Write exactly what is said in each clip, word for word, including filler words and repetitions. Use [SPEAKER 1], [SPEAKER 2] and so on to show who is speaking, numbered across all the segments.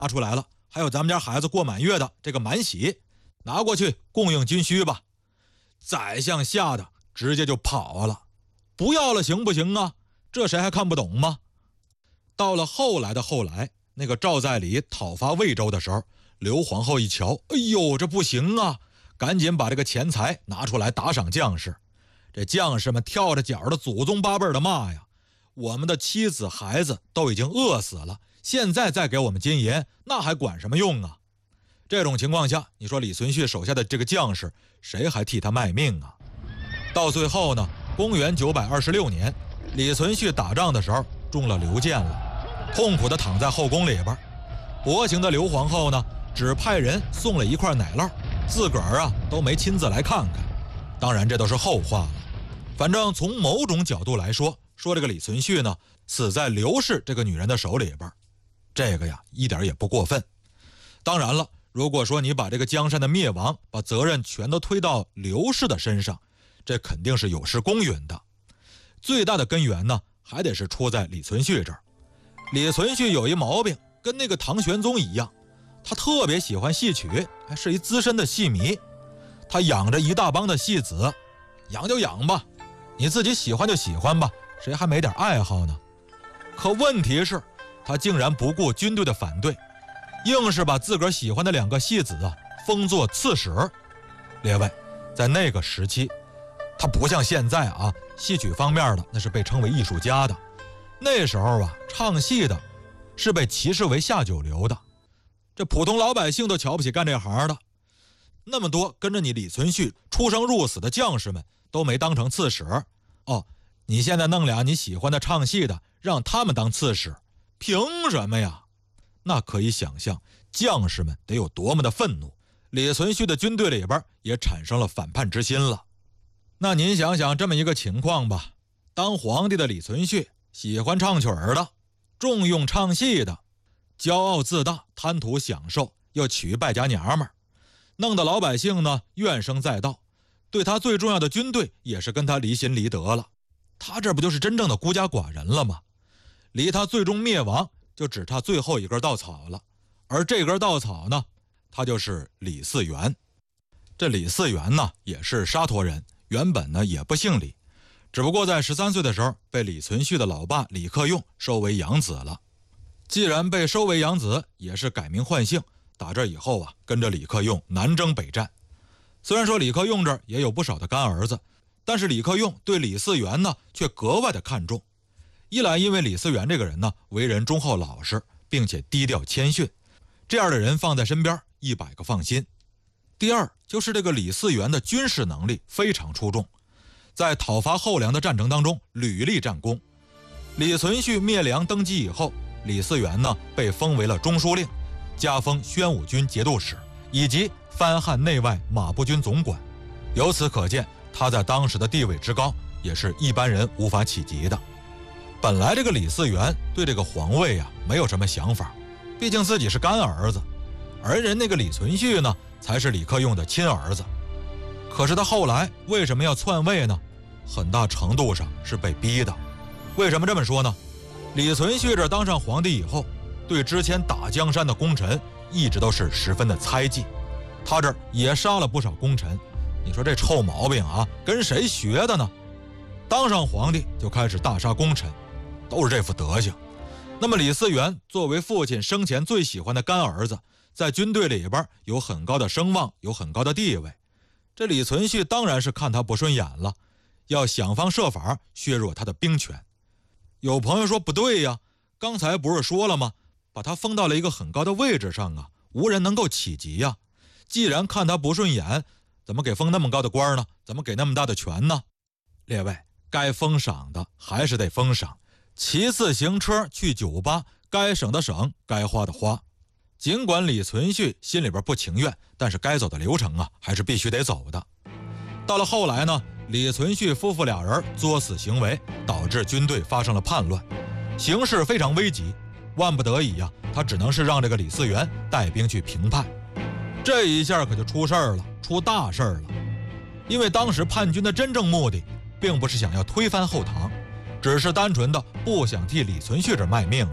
[SPEAKER 1] 拿出来了，还有咱们家孩子过满月的这个满喜，拿过去供应军需吧。宰相吓得直接就跑了，不要了行不行啊？这谁还看不懂吗？到了后来的后来，那个赵在礼讨伐魏州的时候，刘皇后一瞧，哎呦，这不行啊，赶紧把这个钱财拿出来打赏将士。这将士们跳着脚的祖宗八辈的骂呀，我们的妻子孩子都已经饿死了，现在再给我们金银，那还管什么用啊？这种情况下，你说李存勖手下的这个将士，谁还替他卖命啊？到最后呢，公元九百二十六年，李存勖打仗的时候中了流箭了，痛苦地躺在后宫里边。薄情的刘皇后呢，只派人送了一块奶酪，自个儿啊都没亲自来看看。当然这都是后话了。反正从某种角度来说，说这个李存勖呢死在刘氏这个女人的手里边，这个呀一点也不过分。当然了，如果说你把这个江山的灭亡，把责任全都推到刘氏的身上，这肯定是有失公允的。最大的根源呢，还得是出在李存勖这儿。李存勖有一毛病，跟那个唐玄宗一样，他特别喜欢戏曲，还是一资深的戏迷。他养着一大帮的戏子，养就养吧，你自己喜欢就喜欢吧，谁还没点爱好呢？可问题是，他竟然不顾军队的反对，硬是把自个儿喜欢的两个戏子啊封作刺史。列位，在那个时期，他不像现在啊，戏曲方面的那是被称为艺术家的，那时候啊，唱戏的是被歧视为下九流的，这普通老百姓都瞧不起干这行的。那么多跟着你李存勖出生入死的将士们都没当成刺史，哦，你现在弄俩你喜欢的唱戏的，让他们当刺史，凭什么呀？那可以想象将士们得有多么的愤怒，李存勖的军队里边也产生了反叛之心了。那您想想这么一个情况吧，当皇帝的李存勖喜欢唱曲儿的，重用唱戏的，骄傲自大，贪图享受，又娶败家娘们儿，弄得老百姓呢怨声载道，对他最重要的军队也是跟他离心离德了。他这不就是真正的孤家寡人了吗？离他最终灭亡就只差最后一根稻草了，而这根稻草呢，他就是李嗣源。这李嗣源呢也是沙陀人，原本呢也不姓李，只不过在十三岁的时候被李存勖的老爸李克用收为养子了。既然被收为养子，也是改名换姓，打这以后啊，跟着李克用南征北战。虽然说李克用这儿也有不少的干儿子，但是李克用对李嗣源呢却格外的看重。一来因为李嗣源这个人呢为人忠厚老实，并且低调谦逊，这样的人放在身边一百个放心。第二就是这个李嗣源的军事能力非常出众，在讨伐后梁的战争当中屡立战功。李存勖灭梁登基以后，李嗣源呢被封为了中书令，加封宣武军节度使，以及藩汉内外马步军总管。由此可见，他在当时的地位之高，也是一般人无法企及的。本来这个李嗣源对这个皇位啊没有什么想法，毕竟自己是干儿子，而人那个李存勖呢才是李克用的亲儿子。可是他后来为什么要篡位呢？很大程度上是被逼的。为什么这么说呢？李存勖这当上皇帝以后，对之前打江山的功臣一直都是十分的猜忌，他这儿也杀了不少功臣。你说这臭毛病啊，跟谁学的呢？当上皇帝就开始大杀功臣，都是这副德行。那么李嗣源作为父亲生前最喜欢的干儿子，在军队里边有很高的声望，有很高的地位。这李存勖当然是看他不顺眼了，要想方设法削弱他的兵权。有朋友说不对呀，刚才不是说了吗？把他封到了一个很高的位置上啊，无人能够企及呀。既然看他不顺眼，怎么给封那么高的官呢？怎么给那么大的权呢？列位，该封赏的还是得封赏，骑自行车去酒吧，该省的省，该花的花。尽管李存勖心里边不情愿，但是该走的流程啊，还是必须得走的。到了后来呢，李存勖夫妇俩人作死行为，导致军队发生了叛乱，形势非常危急。万不得已呀、啊，他只能是让这个李嗣源带兵去平叛。这一下可就出事儿了，出大事儿了。因为当时叛军的真正目的，并不是想要推翻后唐，只是单纯的不想替李存勖这卖命了。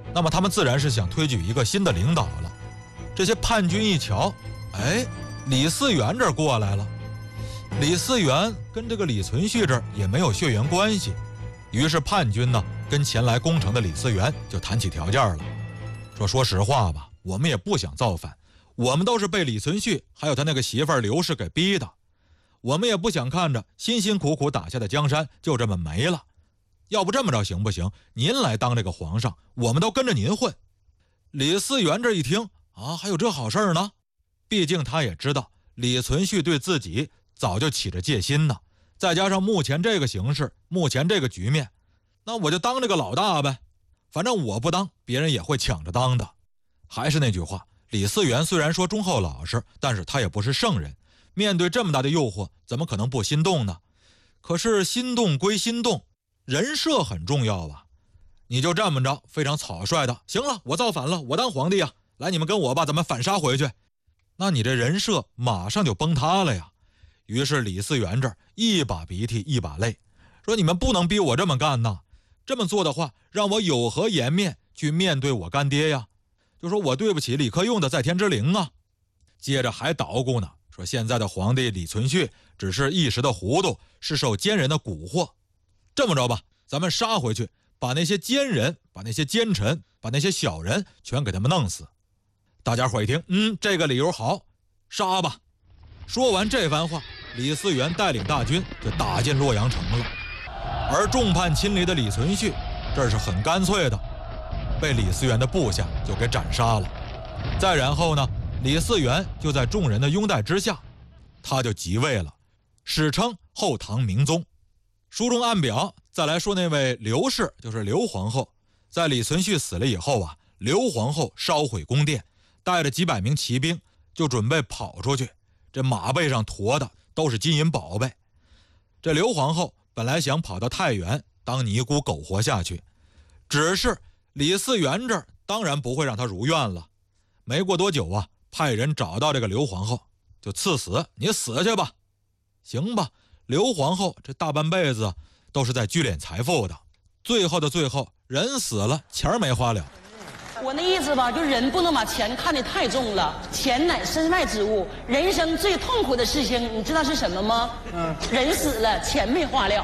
[SPEAKER 1] 那么他们自然是想推举一个新的领导了。这些叛军一瞧，哎，李嗣源这儿过来了。李嗣源跟这个李存勖这儿也没有血缘关系，于是叛军呢跟前来攻城的李嗣源就谈起条件了，说说实话吧，我们也不想造反，我们都是被李存勖还有他那个媳妇儿刘氏给逼的，我们也不想看着辛辛苦苦打下的江山就这么没了。要不这么着行不行？您来当这个皇上，我们都跟着您混。李嗣源这一听啊，还有这好事呢？毕竟他也知道李存勖对自己早就起着戒心呢，再加上目前这个形势，目前这个局面，那我就当这个老大呗。反正我不当，别人也会抢着当的。还是那句话，李嗣源虽然说忠厚老实，但是他也不是圣人，面对这么大的诱惑，怎么可能不心动呢？可是心动归心动，人设很重要啊。你就这么着非常草率的，行了，我造反了，我当皇帝啊，来，你们跟我吧，咱们反杀回去。那你这人设马上就崩塌了呀。于是李嗣源这儿一把鼻涕一把泪，说你们不能逼我这么干呐，这么做的话，让我有何颜面去面对我干爹呀？就说我对不起李克用的在天之灵啊。接着还捣鼓呢，说现在的皇帝李存勖只是一时的糊涂，是受奸人的蛊惑。这么着吧，咱们杀回去，把那些奸人，把那些奸臣，把那些小人全给他们弄死。大家伙一听，嗯，这个理由好，杀吧。说完这番话，李嗣源带领大军就打进洛阳城了。而众叛亲离的李存勖，这是很干脆的，被李嗣源的部下就给斩杀了。再然后呢，李嗣源就在众人的拥戴之下，他就即位了，史称后唐明宗。书中按表再来说那位刘氏，就是刘皇后，在李存勖死了以后啊，刘皇后烧毁宫殿，带着几百名骑兵就准备跑出去，这马背上驮的都是金银宝贝。这刘皇后本来想跑到太原当尼姑苟活下去，只是李嗣源这儿当然不会让她如愿了。没过多久啊，派人找到这个刘皇后，就赐死，你死去吧。行吧，刘皇后这大半辈子都是在聚敛财富的，最后的最后，人死了，钱没花了。
[SPEAKER 2] 我那意思吧，就人不能把钱看得太重了，钱乃身外之物。人生最痛苦的事情，你知道是什么吗？嗯，人死了，钱没花了。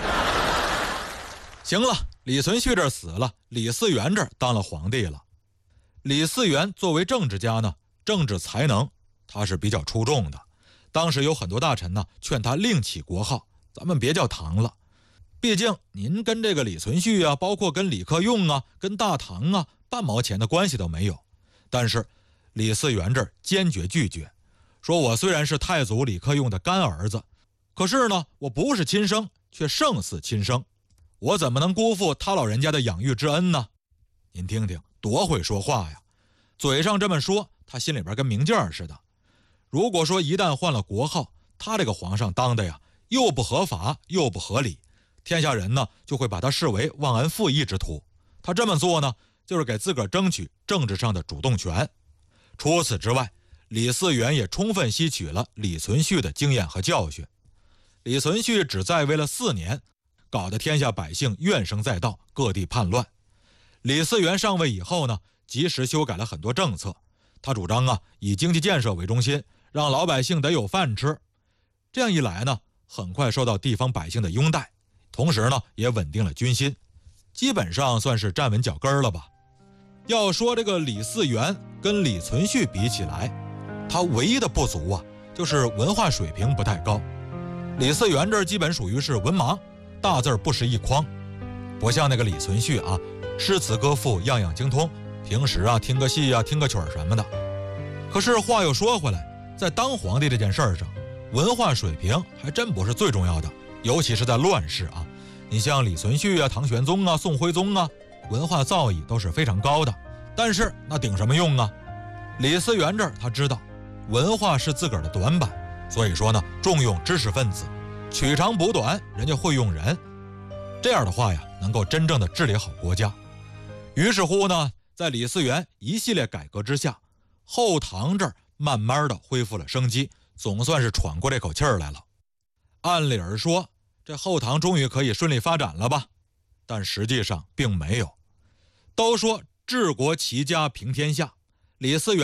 [SPEAKER 1] 行了，李存勖这儿死了，李嗣源这儿当了皇帝了。李嗣源作为政治家呢，政治才能他是比较出众的。当时有很多大臣呢，劝他另起国号，咱们别叫唐了。毕竟您跟这个李存勖啊，包括跟李克用啊，跟大唐啊，半毛钱的关系都没有。但是李嗣源这儿坚决拒绝，说我虽然是太祖李克用的干儿子，可是呢，我不是亲生，却胜似亲生，我怎么能辜负他老人家的养育之恩呢？您听听，多会说话呀！嘴上这么说，他心里边跟明镜似的。如果说一旦换了国号，他这个皇上当的呀，又不合法又不合理，天下人呢就会把他视为忘恩负义之徒。他这么做呢，就是给自个儿争取政治上的主动权。除此之外，李嗣源也充分吸取了李存勖的经验和教训。李存勖只在位了四年，搞得天下百姓怨声载道，各地叛乱。李嗣源上位以后呢，及时修改了很多政策。他主张啊，以经济建设为中心，让老百姓得有饭吃。这样一来呢，很快受到地方百姓的拥戴，同时呢，也稳定了军心，基本上算是站稳脚跟了吧。要说这个李嗣源跟李存勖比起来，他唯一的不足啊，就是文化水平不太高。李嗣源这基本属于是文盲，大字不识一筐，不像那个李存勖啊，诗词歌赋样样精通，平时啊听个戏啊听个曲儿什么的。可是话又说回来，在当皇帝这件事儿上，文化水平还真不是最重要的，尤其是在乱世啊。你像李存勖啊、唐玄宗啊、宋徽宗啊，文化造诣都是非常高的，但是那顶什么用啊？李嗣源这儿他知道文化是自个儿的短板，所以说呢，重用知识分子，取长补短，人家会用人。这样的话呀，能够真正的治理好国家。于是乎呢，在李嗣源一系列改革之下，后唐这儿慢慢的恢复了生机，总算是喘过这口气儿来了。按理儿说，这后唐终于可以顺利发展了吧？但实际上并没有。都说治国齐家平天下，李嗣源